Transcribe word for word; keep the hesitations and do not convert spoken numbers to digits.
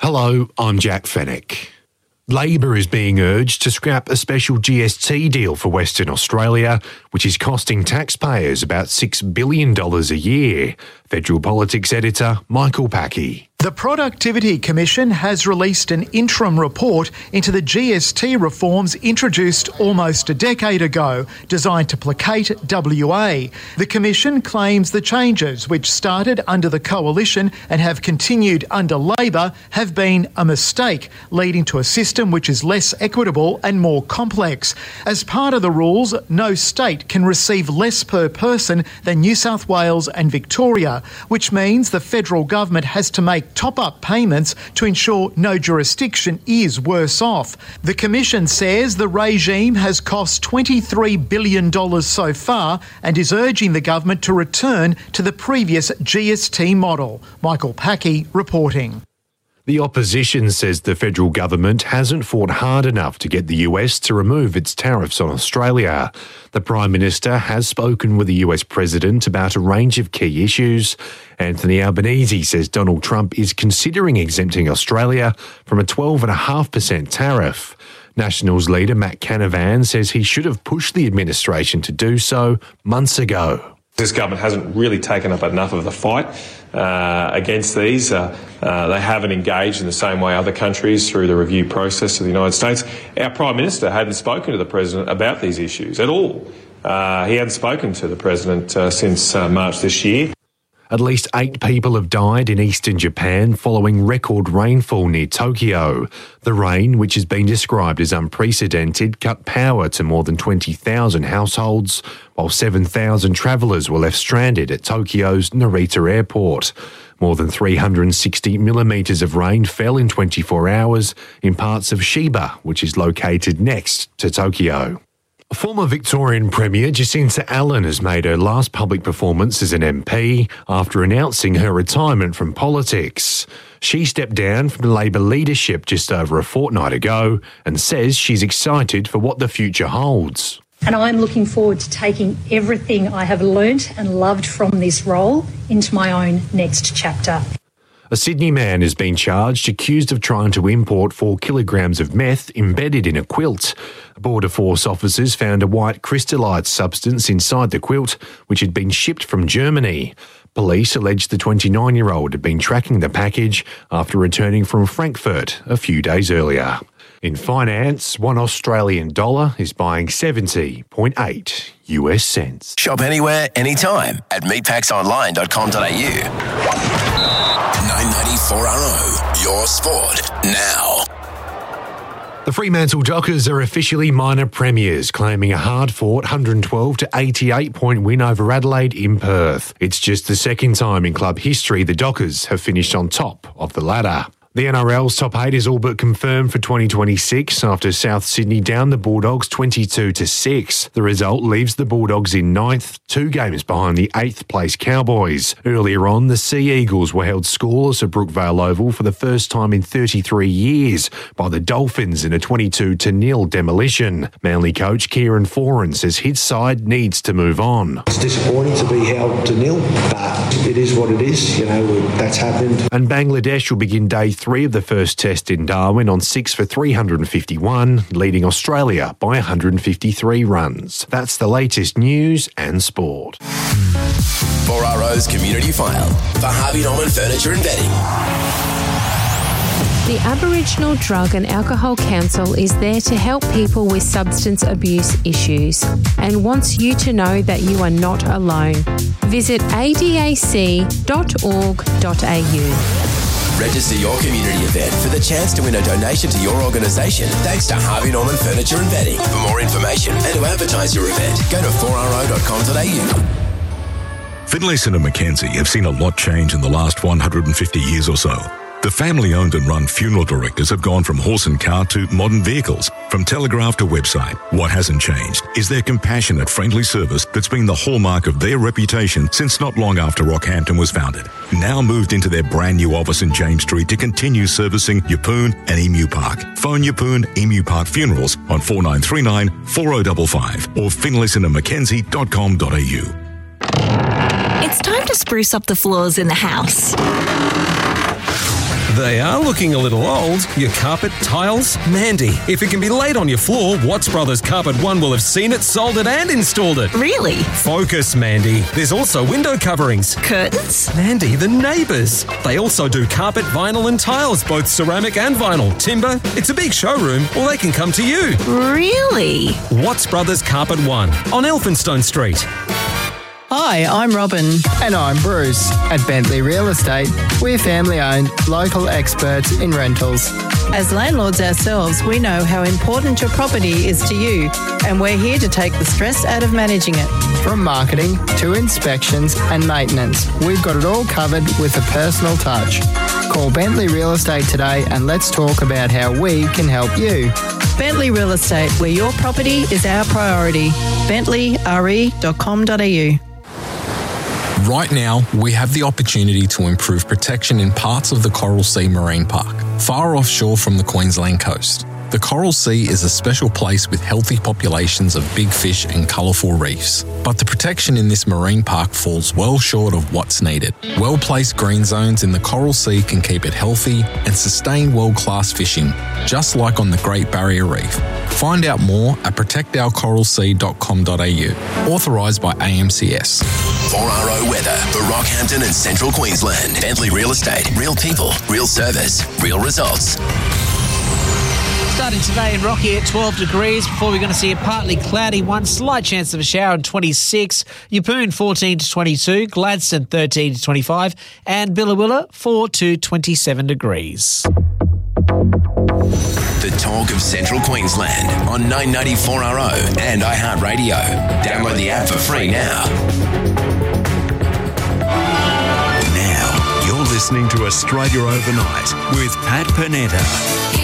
Hello, I'm Jack Fennick. Labor is being urged to scrap a special G S T deal for Western Australia, which is costing taxpayers about six billion dollars a year. Federal Politics editor Michael Packey. The Productivity Commission has released an interim report into the G S T reforms introduced almost a decade ago, designed to placate W A. The Commission claims the changes, which started under the Coalition and have continued under Labor, have been a mistake, leading to a system which is less equitable and more complex. As part of the rules, no state can receive less per person than New South Wales and Victoria, which means the federal government has to make top-up payments to ensure no jurisdiction is worse off. The Commission says the regime has cost twenty-three billion dollars so far and is urging the government to return to the previous G S T model. Michael Packey reporting. The opposition says the federal government hasn't fought hard enough to get the U S to remove its tariffs on Australia. The Prime Minister has spoken with the U S President about a range of key issues. Anthony Albanese says Donald Trump is considering exempting Australia from a twelve point five percent tariff. Nationals leader Matt Canavan says he should have pushed the administration to do so months ago. This government hasn't really taken up enough of the fight uh, against these. Uh, uh, they haven't engaged in the same way other countries through the review process of the United States. Our Prime Minister hadn't spoken to the President about these issues at all. Uh, he hadn't spoken to the President uh, since uh, March this year. At least eight people have died in eastern Japan following record rainfall near Tokyo. The rain, which has been described as unprecedented, cut power to more than twenty thousand households, while seven thousand travellers were left stranded at Tokyo's Narita Airport. More than three hundred sixty millimetres of rain fell in twenty-four hours in parts of Shiba, which is located next to Tokyo. Former Victorian Premier Jacinta Allen has made her last public performance as an M P after announcing her retirement from politics. She stepped down from Labor leadership just over a fortnight ago and says she's excited for what the future holds. And I'm looking forward to taking everything I have learnt and loved from this role into my own next chapter. A Sydney man has been charged accused of trying to import four kilograms of meth embedded in a quilt. Border Force officers found a white crystallite substance inside the quilt, which had been shipped from Germany. Police alleged the twenty-nine-year-old had been tracking the package after returning from Frankfurt a few days earlier. In finance, one Australian dollar is buying seventy point eight U S cents. Shop anywhere, anytime at meat packs online dot com dot a u. nine ninety-four R O, your sport now. The Fremantle Dockers are officially minor premiers, claiming a hard-fought one hundred twelve to eighty-eight point win over Adelaide in Perth. It's just the second time in club history the Dockers have finished on top of the ladder. The N R L's top eight is all but confirmed for twenty twenty-six after South Sydney downed the Bulldogs twenty-two to six. The result leaves the Bulldogs in ninth, two games behind the eighth place Cowboys. Earlier on, the Sea Eagles were held scoreless at Brookvale Oval for the first time in thirty-three years by the Dolphins in a twenty-two to nil demolition. Manly coach Kieran Foran says his side needs to move on. It's disappointing to be held to nil, but it is what it is. You know, that's happened. And Bangladesh will begin day three of the first test in Darwin on six for three hundred fifty-one, leading Australia by one hundred fifty-three runs. That's the latest news and sport. four R O's Community File for Harvey Norman Furniture and Bedding. The Aboriginal Drug and Alcohol Council is there to help people with substance abuse issues and wants you to know that you are not alone. Visit a d a c dot org dot a u. Register your community event for the chance to win a donation to your organisation thanks to Harvey Norman Furniture and Bedding. For more information and to advertise your event, go to four r o dot com dot a u. Finlayson and Mackenzie have seen a lot change in the last one hundred fifty years or so. The family-owned and run funeral directors have gone from horse and cart to modern vehicles, from telegraph to website. What hasn't changed is their compassionate, friendly service that's been the hallmark of their reputation since not long after Rockhampton was founded. Now moved into their brand new office in James Street to continue servicing Yeppoon and Emu Park. Phone Yeppoon Emu Park Funerals on four nine three nine, four oh five five or finlayson and mackenzie dot com dot a u. It's time to spruce up the floors in the house. They are looking a little old. Your carpet, tiles? Mandy, if it can be laid on your floor, Watts Brothers Carpet One will have seen it, sold it and installed it. Really? Focus, Mandy. There's also window coverings. Curtains? Mandy, the neighbours. They also do carpet, vinyl and tiles, both ceramic and vinyl. Timber. It's a big showroom, or they can come to you. Really? Watts Brothers Carpet One on Elphinstone Street. Hi, I'm Robin. And I'm Bruce. At Bentley Real Estate, we're family-owned, local experts in rentals. As landlords ourselves, we know how important your property is to you, and we're here to take the stress out of managing it. From marketing to inspections and maintenance, we've got it all covered with a personal touch. Call Bentley Real Estate today and let's talk about how we can help you. Bentley Real Estate, where your property is our priority. bentley r e dot com dot a u. Right now, we have the opportunity to improve protection in parts of the Coral Sea Marine Park, far offshore from the Queensland coast. The Coral Sea is a special place with healthy populations of big fish and colourful reefs. But the protection in this marine park falls well short of what's needed. Well-placed green zones in the Coral Sea can keep it healthy and sustain world-class fishing, just like on the Great Barrier Reef. Find out more at protect our coral sea dot com dot a u. Authorised by A M C S. four R O weather for Rockhampton and Central Queensland. Bentley Real Estate. Real people, real service, real results. Starting today in Rocky at twelve degrees before we're going to see a partly cloudy one, slight chance of a shower at twenty-six, Yeppoon fourteen to twenty-two, Gladstone thirteen to twenty-five and Billawilla four to twenty-seven degrees. The talk of Central Queensland on nine ninety-four R O and iHeartRadio. Download the app for free now. Now you're listening to Australia Overnight with Pat Panetta.